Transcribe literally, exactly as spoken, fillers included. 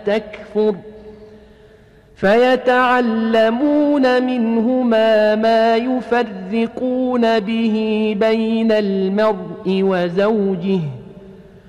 تكفر فيتعلمون منهما ما يفرقون به بين المرء وزوجه